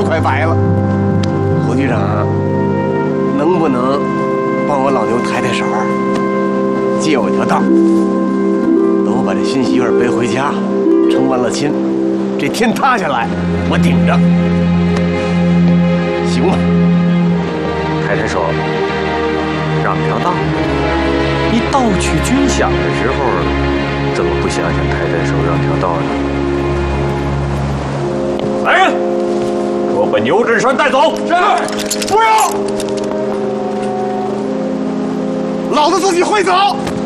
都快白了。胡局长，能不能帮我老牛抬抬手，借我条道，等我把这新媳妇背回家，成完了亲，这天塌下来我顶着，行吗？ 抬抬手，让条道。你盗取军饷的时候，怎么不想想抬抬手让条道呢？来人，给我把牛振山带走。 是，不要，老子自己会走。